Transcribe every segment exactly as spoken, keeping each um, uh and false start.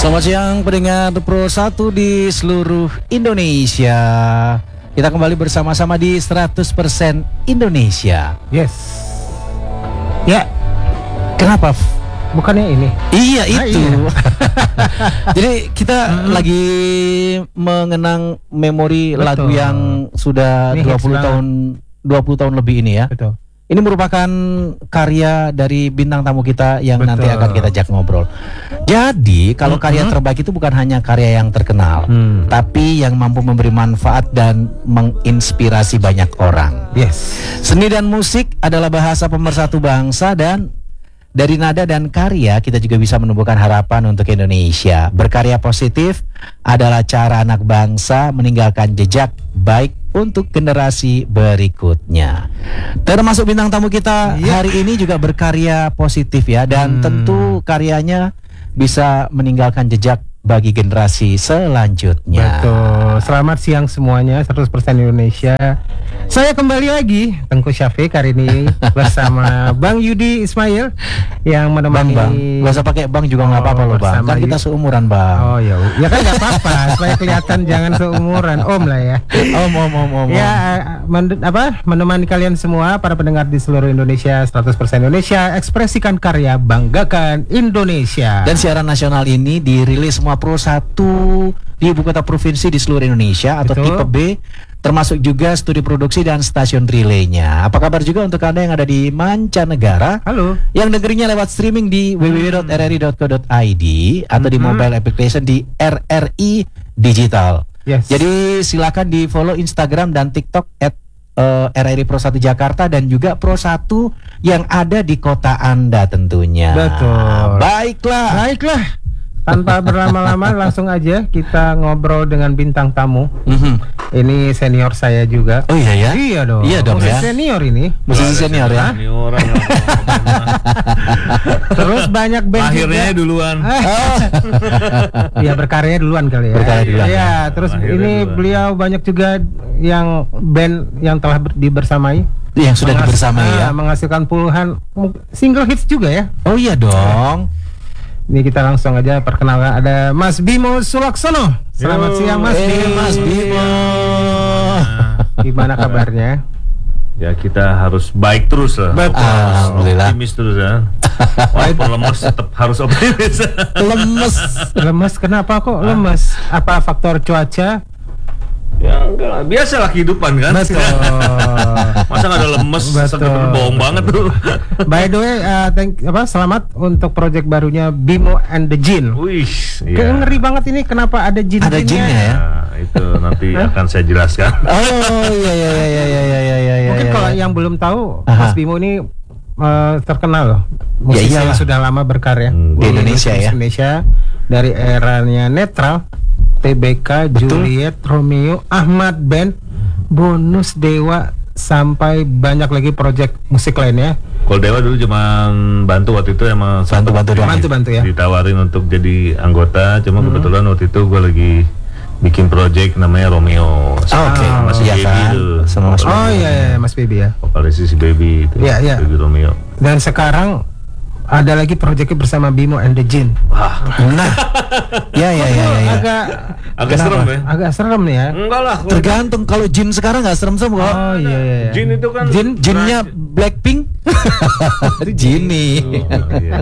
Selamat siang pendengar Pro satu di seluruh Indonesia. Kita kembali bersama-sama di seratus persen Indonesia. Yes. Ya. Kenapa? Bukannya ini? Iya ah, itu. Iya. Jadi kita hmm. lagi mengenang memori Betul. lagu yang sudah ini dua puluh tahun dua puluh tahun lebih ini ya. Betul. Ini merupakan karya dari bintang tamu kita yang Betul. nanti akan kita ajak ngobrol. Jadi kalau mm-hmm. karya terbaik itu bukan hanya karya yang terkenal, mm. tapi yang mampu memberi manfaat dan menginspirasi banyak orang. Yes. Seni dan musik adalah bahasa pemersatu bangsa, dan dari nada dan karya kita juga bisa menumbuhkan harapan untuk Indonesia. Berkarya positif adalah cara anak bangsa meninggalkan jejak baik untuk generasi berikutnya. Termasuk bintang tamu kita yeah. hari ini juga berkarya positif ya, dan hmm. tentu karyanya bisa meninggalkan jejak bagi generasi selanjutnya. Betul. Selamat siang semuanya, seratus persen Indonesia. Saya kembali lagi, Tengku Syafiq hari ini bersama Bang Yudi Ismail yang menemani. Bang, bang. Gak usah pakai bang juga nggak oh, apa-apa loh bang. Kan kita seumuran bang. Oh ya, ya kan nggak apa-apa. Supaya kelihatan jangan seumuran, om lah ya. Om, om, om, om. Ya, men- apa menemani kalian semua para pendengar di seluruh Indonesia, seratus persen Indonesia. Ekspresikan karya, banggakan Indonesia. Dan siaran nasional ini dirilis semua Pro satu di ibu kota provinsi di seluruh Indonesia atau Betul. tipe B, termasuk juga studi produksi dan stasiun relaynya. Apa kabar juga untuk Anda yang ada di mancanegara? Halo. Yang dengerinnya lewat streaming di w w w dot r r i dot co dot i d atau mm-hmm. di mobile application di R R I Digital. Yes. Jadi silakan di follow Instagram dan TikTok at uh, R R I Pro satu Jakarta dan juga Pro satu yang ada di kota Anda tentunya. Betul. Baiklah. Baiklah. Tanpa berlama-lama langsung aja kita ngobrol dengan bintang tamu. Mm-hmm. Ini senior saya juga. Oh iya ya? Iya dong. Iya dong Musisi ya. Senior ini. Musisi senior ya. Senioran. Terus banyak band akhirnya juga. Duluan. Iya berkarya duluan kali ya. Berkarya duluan. Iya, terus akhirnya ini duluan. Beliau banyak juga yang band yang telah ber- dibersamai. Yang sudah Menghas- dibersamai ya. Menghasilkan puluhan single hits juga ya. Oh iya dong. Ini kita langsung aja perkenalkan, ada Mas Bimo Sulaksono. Selamat Yo, siang Mas hey, Bimo. Mas Bimo. Gimana kabarnya? Ya kita harus baik terus lah. Betul. Alhamdulillah. Optimis terus ya. Walaupun lemes tetap harus optimis. Lemes. Lemes kenapa kok lemes? Apa faktor cuaca? Ya enggak lah, biasalah kehidupan kan. Betul. Masa nggak ada lemes, sampai bohong banget tuh. By the way, uh, thank, apa, selamat untuk project barunya Bimo and the Jin. Wih, iya. Ngeri banget ini, kenapa ada jin? Ada jinnya ya? Nah, itu nanti akan saya jelaskan. Oh iya iya iya iya iya iya iya. Mungkin ya, kalau ya. yang belum tahu, Aha. Mas Bimo ini uh, terkenal loh. Musisi ya, yang sudah lama berkarya hmm, di Indonesia ya. Indonesia dari eranya netral. T B K, Betul. Juliet, Romeo, Ahmad Band, Bonus Dewa, sampai banyak lagi proyek musik lainnya. Kalau Dewa dulu cuma bantu waktu itu emang bantu-bantu doang. Bantu-bantu ya. Ditawarin untuk jadi anggota, cuma hmm. kebetulan waktu itu gue lagi bikin proyek namanya Romeo. Oh, Oke, okay. oh, Mas iya Baby kan? itu. Sama Mas Oh iya, iya Mas Baby ya. Vokalis si Baby itu. Iya, iya. Baby Romeo. Dan sekarang ada lagi proyeknya bersama Bimo and the Jin. Wah, nah, ya ya ya ya. Agak agak serem ya. Agak serem ya. Enggak lah. Tergantung, kalau Jin sekarang nggak serem-serem kok. Oh iya iya. Jin itu kan. Jin, Jinnya Blackpink. Jinny. Oh, iya.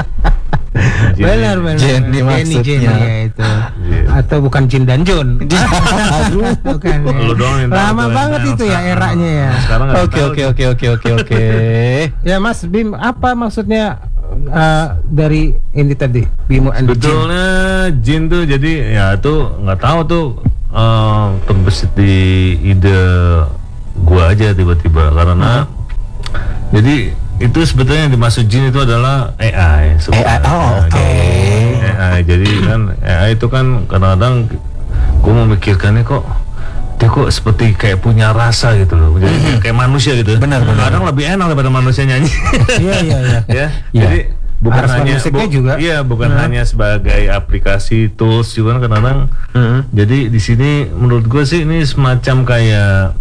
Benar benar. Jenny maksudnya. Jenny ya itu. Atau bukan Jin dan Jun. Aduh, bukan. Ya. Lu doang yang lama tahu banget itu ya sekarang. eranya ya. Oke oke oke oke oke oke. Ya Mas Bim, apa maksudnya uh, dari ini tadi Bimo and the Jin? Betulnya Jin tuh jadi ya tuh nggak tahu tuh uh, terbesit di ide gua aja tiba-tiba karena hmm. jadi itu sebetulnya yang dimaksud Jin itu adalah A I. A I, oh oke. Okay. A I, jadi kan A I itu kan kadang-kadang gue memikirkannya kok dia kok seperti kayak punya rasa gitu loh, jadi mm-hmm. kayak manusia gitu. Benar benar. Kadang lebih enak daripada manusia nyanyi. Iya iya iya. Ya, jadi bukan Harus hanya bu, juga. Iya, bukan hmm. hanya sebagai aplikasi tools juga kan kadang-kadang. Hmm. Jadi di sini menurut gue sih ini semacam kayak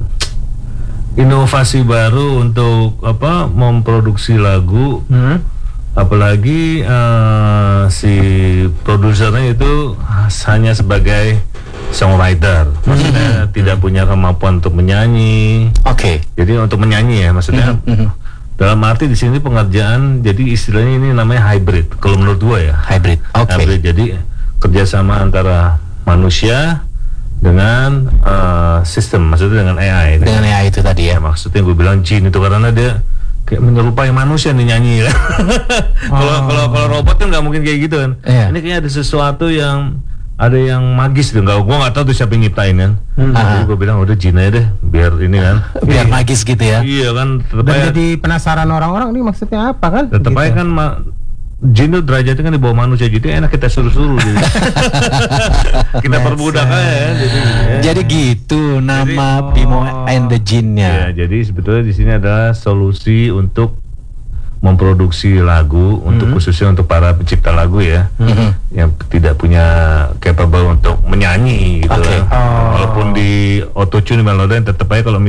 inovasi baru untuk apa memproduksi lagu, hmm. apalagi uh, si produsernya itu hanya sebagai songwriter, maksudnya tidak punya kemampuan untuk menyanyi. Oke. Jadi untuk menyanyi ya, maksudnya dalam arti di sini pengerjaan, jadi istilahnya ini namanya hybrid. Kalau menurut gua ya, Hybrid. Oke. hybrid. Jadi kerjasama antara manusia dengan uh, sistem, maksudnya dengan A I. Dengan A I itu tadi Ya, ya. maksudnya gue bilang jin itu karena dia kayak menyerupai manusia nih nyanyi kan. Kalau kalau kalau robot kan nggak mungkin kayak gitu kan. Iya. Ini kayaknya ada sesuatu yang ada yang magis tuh, nggak, gue nggak tahu tuh siapa yang nyiptain kan. Jadi gue bilang udah jin aja deh, biar ini kan. Biar magis gitu ya. Iya kan, tetep Dan aja, jadi penasaran orang-orang ini maksudnya apa kan? tetep Gitu. aja kan ma- jin itu derajatnya kan di bawah manusia, jadi enak kita suruh-suruh jadi. Kita perbudak aja ya, jadi. ya. Jadi gitu nama Bimo and the Ya, Jin-nya. jadi sebetulnya di sini adalah solusi untuk memproduksi lagu untuk khususnya untuk para pencipta lagu ya, yang tidak punya capable untuk menyanyi gitu. Oke. kan. Walaupun di auto tune melodi tetap aja kalau